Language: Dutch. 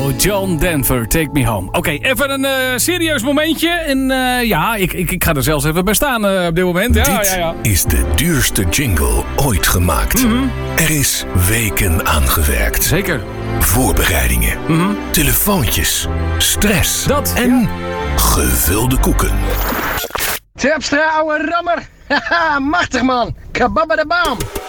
zo. John Denver, Take Me Home. Oké, even een serieus momentje. En ik ga er zelfs even bij staan op dit moment. Dit is de duurste jingle ooit gemaakt. Mm-hmm. Er is weken aan gewerkt. Zeker. Voorbereidingen, Mm-hmm. telefoontjes, stress en gevulde koeken. Terpstra, ouwe rammer. Haha, machtig man. Kababba de bam.